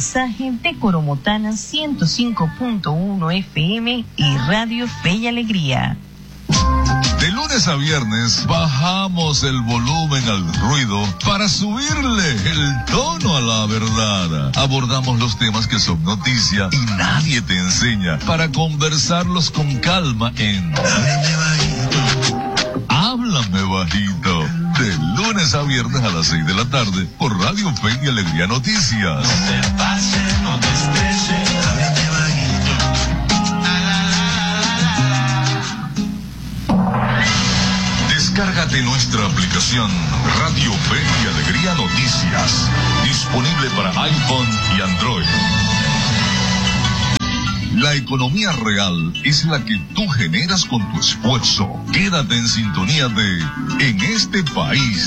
mensaje de Coromotana 105.1 FM y Radio Fe y Alegría. De lunes a viernes bajamos el volumen al ruido para subirle el tono a la verdad. Abordamos los temas que son noticia y nadie te enseña para conversarlos con calma en Háblame Bajito. De lunes a viernes a las 6 de la tarde por Radio Fe y Alegría Noticias. No te pases, no te estreses, háblame bajito. Descárgate nuestra aplicación Radio Fe y Alegría Noticias, disponible para iPhone y Android. La economía real es la que tú generas con tu esfuerzo. Quédate en sintonía de En este País.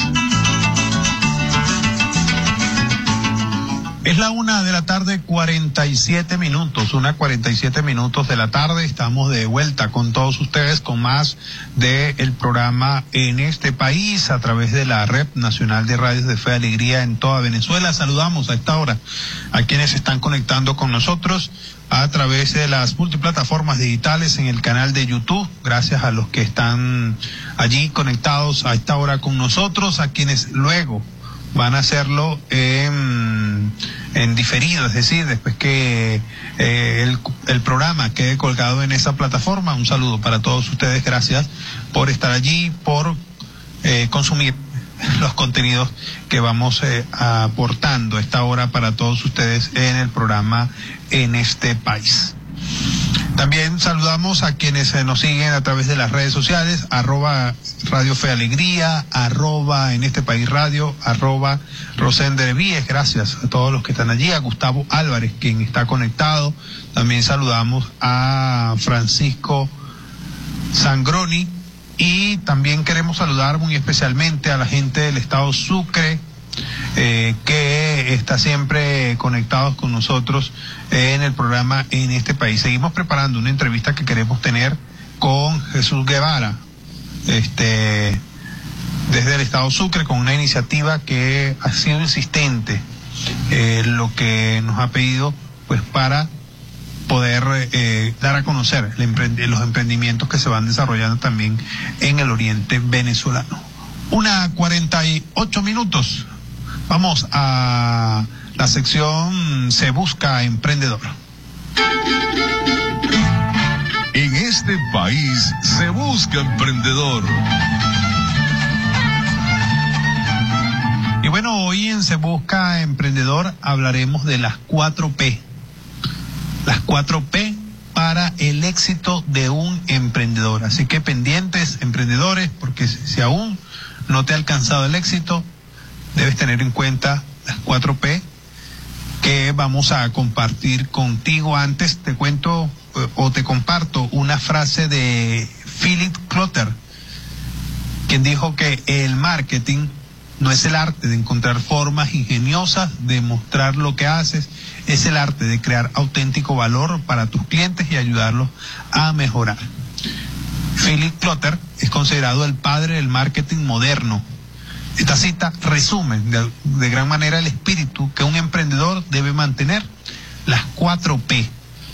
Es la 1:47 p.m, 1:47 p.m. de la tarde. Estamos de vuelta con todos ustedes con más del programa En este País a través de la Red Nacional de Radios de Fe y Alegría en toda Venezuela. Saludamos a esta hora a quienes están conectando con nosotros a través de las multiplataformas digitales en el canal de YouTube. Gracias a los que están allí conectados a esta hora con nosotros, a quienes luego van a hacerlo en diferido, es decir, después que el programa quede colgado en esa plataforma. Un saludo para todos ustedes, gracias por estar allí, por consumir los contenidos que vamos aportando a esta hora para todos ustedes en el programa En este País. También saludamos a quienes nos siguen a través de las redes sociales, @Radio Fe Alegría, @En este País Radio, @Rosender Víez. Gracias a todos los que están allí, a Gustavo Álvarez, quien está conectado. También saludamos a Francisco Sangroni y también queremos saludar muy especialmente a la gente del estado Sucre, que está siempre conectados con nosotros en el programa En este País. Seguimos preparando una entrevista que queremos tener con Jesús Guevara, desde el estado Sucre, con una iniciativa que ha sido insistente, lo que nos ha pedido pues para poder dar a conocer los emprendimientos que se van desarrollando también en el oriente venezolano. 1:48 p.m. Vamos a la sección Se Busca Emprendedor. En este país se busca emprendedor. Y bueno, hoy en Se Busca Emprendedor hablaremos de las 4P. Las 4P para el éxito de un emprendedor. Así que pendientes, emprendedores, porque si aún no te ha alcanzado el éxito, debes tener en cuenta las 4P que vamos a compartir contigo. Antes te cuento o te comparto una frase de Philip Kotler, quien dijo que el marketing no es el arte de encontrar formas ingeniosas de mostrar lo que haces, es el arte de crear auténtico valor para tus clientes y ayudarlos a mejorar. Philip Kotler es considerado el padre del marketing moderno. Esta cita resume de gran manera el espíritu que un emprendedor debe mantener, las 4P,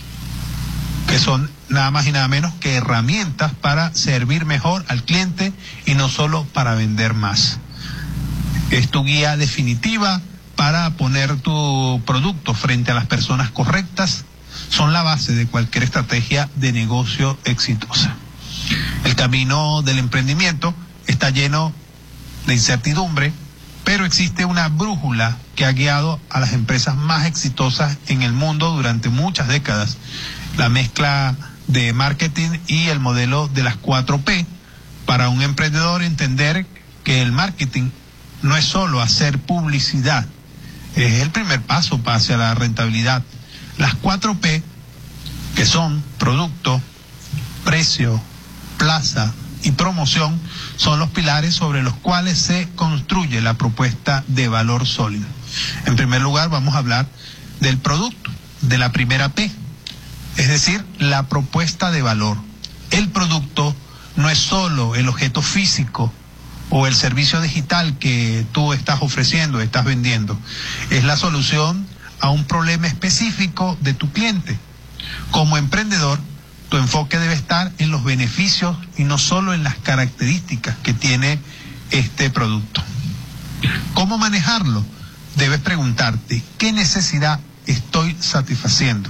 que son nada más y nada menos que herramientas para servir mejor al cliente y no solo para vender más. Es tu guía definitiva para poner tu producto frente a las personas correctas. Son la base de cualquier estrategia de negocio exitosa. El camino del emprendimiento está lleno de incertidumbre, pero existe una brújula que ha guiado a las empresas más exitosas en el mundo durante muchas décadas. La mezcla de marketing y el modelo de las 4P. Para un emprendedor, entender que el marketing no es solo hacer publicidad, es el primer paso hacia la rentabilidad. Las 4P, que son producto, precio, plaza y promoción, son los pilares sobre los cuales se construye la propuesta de valor sólido. En primer lugar, vamos a hablar del producto, de la primera P, es decir, la propuesta de valor. El producto no es solo el objeto físico o el servicio digital que tú estás ofreciendo, estás vendiendo. Es la solución a un problema específico de tu cliente. Como emprendedor, tu enfoque debe estar en los beneficios y no solo en las características que tiene este producto. ¿Cómo manejarlo? Debes preguntarte, ¿qué necesidad estoy satisfaciendo?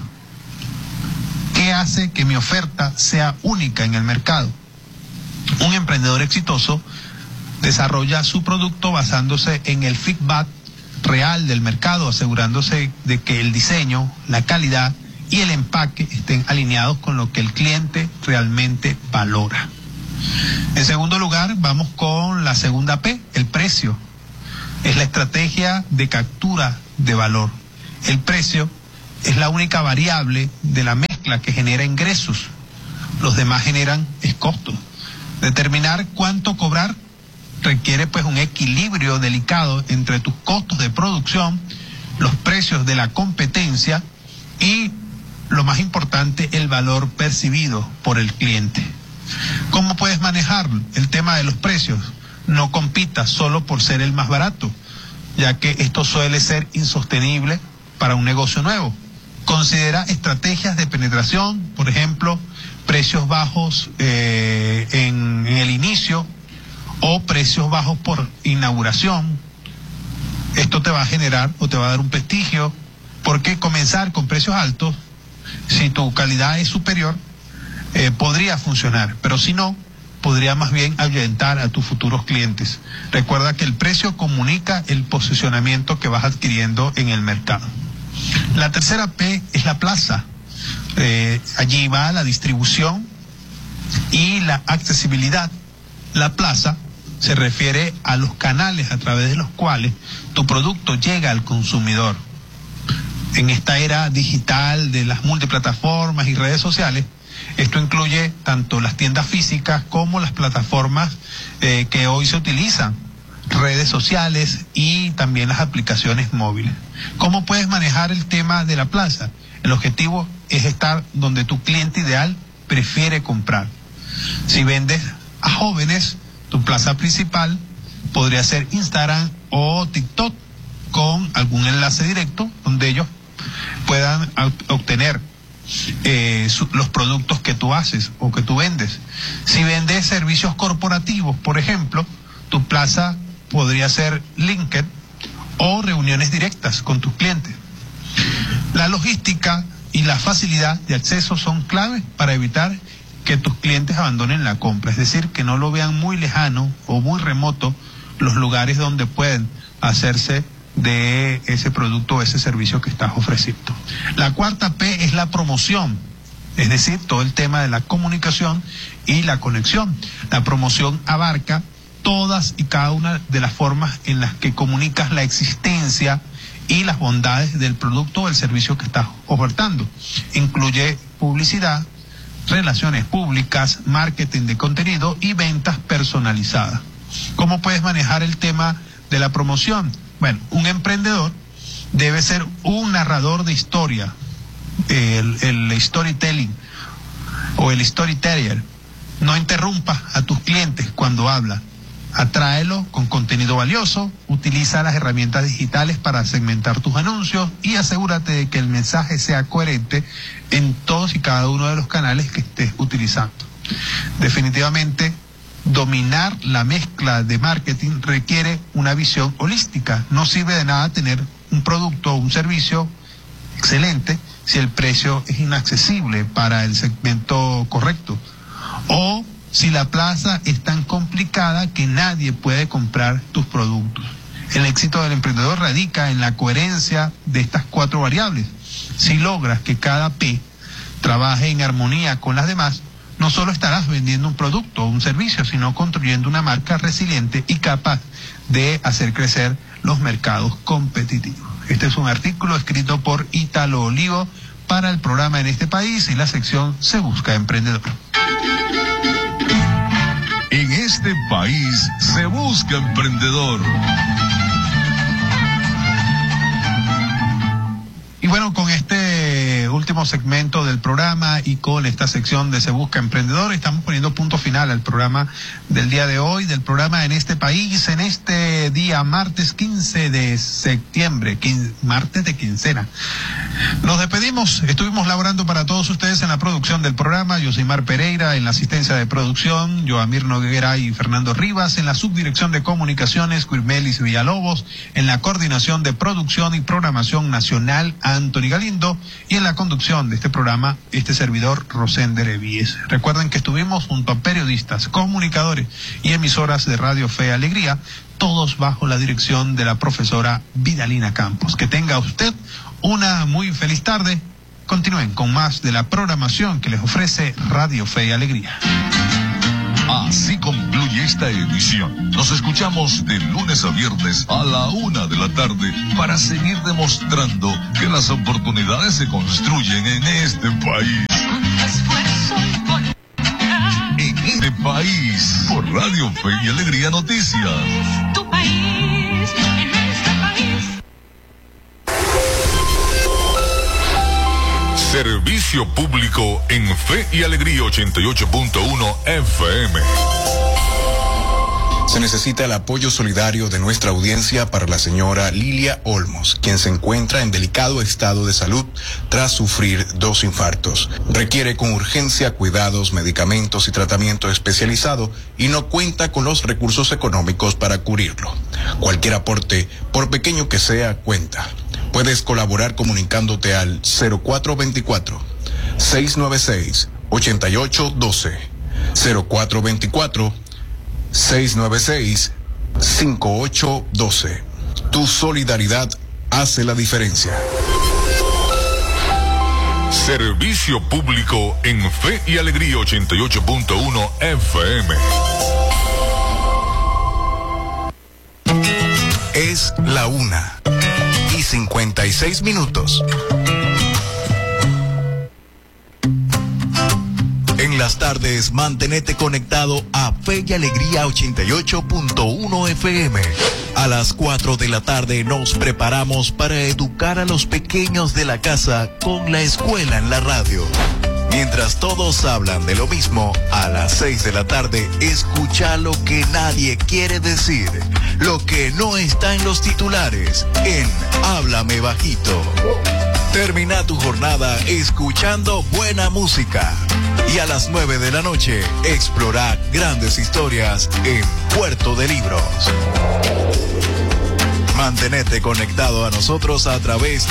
¿Qué hace que mi oferta sea única en el mercado? Un emprendedor exitoso desarrolla su producto basándose en el feedback real del mercado, asegurándose de que el diseño, la calidad y el empaque estén alineados con lo que el cliente realmente valora. En segundo lugar, vamos con la segunda P, el precio. Es la estrategia de captura de valor. El precio es la única variable de la mezcla que genera ingresos. Los demás generan costos. Determinar cuánto cobrar requiere pues un equilibrio delicado entre tus costos de producción, los precios de la competencia y, lo más importante, el valor percibido por el cliente. ¿Cómo puedes manejar el tema de los precios? No compitas solo por ser el más barato, ya que esto suele ser insostenible para un negocio nuevo. Considera estrategias de penetración, por ejemplo, precios bajos en el inicio o precios bajos por inauguración. Esto te va a generar o te va a dar un prestigio, porque comenzar con precios altos, si tu calidad es superior, podría funcionar, pero si no, podría más bien ahuyentar a tus futuros clientes. Recuerda que el precio comunica el posicionamiento que vas adquiriendo en el mercado. La tercera P es la plaza. Allí va la distribución y la accesibilidad. La plaza se refiere a los canales a través de los cuales tu producto llega al consumidor. En esta era digital de las multiplataformas y redes sociales, esto incluye tanto las tiendas físicas como las plataformas que hoy se utilizan, redes sociales y también las aplicaciones móviles. ¿Cómo puedes manejar el tema de la plaza? El objetivo es estar donde tu cliente ideal prefiere comprar. Si vendes a jóvenes, tu plaza principal podría ser Instagram o TikTok, con algún enlace directo donde ellos puedan obtener los productos que tú haces o que tú vendes. Si vendes servicios corporativos, por ejemplo, tu plaza podría ser LinkedIn o reuniones directas con tus clientes. La logística y la facilidad de acceso son claves para evitar que tus clientes abandonen la compra, es decir, que no lo vean muy lejano o muy remoto los lugares donde pueden hacerse de ese producto o ese servicio que estás ofreciendo. La cuarta P es la promoción, es decir, todo el tema de la comunicación y la conexión. La promoción abarca todas y cada una de las formas en las que comunicas la existencia y las bondades del producto o el servicio que estás ofertando. Incluye publicidad, relaciones públicas, marketing de contenido y ventas personalizadas. ¿Cómo puedes manejar el tema de la promoción? Bueno, un emprendedor debe ser un narrador de historia, el storytelling o el storyteller. No interrumpas a tus clientes cuando habla. Atráelo con contenido valioso, utiliza las herramientas digitales para segmentar tus anuncios y asegúrate de que el mensaje sea coherente en todos y cada uno de los canales que estés utilizando. Definitivamente, dominar la mezcla de marketing requiere una visión holística. No sirve de nada tener un producto o un servicio excelente si el precio es inaccesible para el segmento correcto, o si la plaza es tan complicada que nadie puede comprar tus productos. El éxito del emprendedor radica en la coherencia de estas cuatro variables. Si logras que cada P trabaje en armonía con las demás, no solo estarás vendiendo un producto o un servicio, sino construyendo una marca resiliente y capaz de hacer crecer los mercados competitivos. Este es un artículo escrito por Ítalo Olivo para el programa En este País y la sección Se Busca Emprendedor. En este país se busca emprendedor. Y bueno, con este último último segmento del programa y con esta sección de Se Busca Emprendedor estamos poniendo punto final al programa del día de hoy, del programa En este País, en este día martes 15 de septiembre, martes de quincena. Nos despedimos, estuvimos laborando para todos ustedes en la producción del programa, Yosimar Pereira en la asistencia de producción, Joamir Noguera y Fernando Rivas en la subdirección de comunicaciones, Quirmelis Villalobos, en la coordinación de producción y programación nacional, Anthony Galindo, y en la conducción de este programa, este servidor, Rosender Evíes. Recuerden que estuvimos junto a periodistas, comunicadores y emisoras de Radio Fe y Alegría, todos bajo la dirección de la profesora Vidalina Campos. Que tenga usted una muy feliz tarde. Continúen con más de la programación que les ofrece Radio Fe y Alegría. Así concluye esta edición. Nos escuchamos de lunes a viernes a la 1 de la tarde para seguir demostrando que las oportunidades se construyen en este país. En este país, por Radio Fe y Alegría Noticias. Tu país, en este país. Servicio público en Fe y Alegría 88.1 FM. Se necesita el apoyo solidario de nuestra audiencia para la señora Lilia Olmos, quien se encuentra en delicado estado de salud tras sufrir 2 infartos. Requiere con urgencia cuidados, medicamentos y tratamiento especializado y no cuenta con los recursos económicos para cubrirlo. Cualquier aporte, por pequeño que sea, cuenta. Puedes colaborar comunicándote al 0424-696-8812, 0424-696-5812. Tu solidaridad hace la diferencia. Servicio público en Fe y Alegría 88.1 FM. Es la 1:56. En las tardes, mantenete conectado a Fe y Alegría 88.1 FM. A las 4 de la tarde nos preparamos para educar a los pequeños de la casa con la escuela en la radio. Mientras todos hablan de lo mismo, a las 6 de la tarde, escucha lo que nadie quiere decir, lo que no está en los titulares, en Háblame Bajito. Termina tu jornada escuchando buena música. Y a las 9 de la noche, explora grandes historias en Puerto de Libros. Mantenete conectado a nosotros a través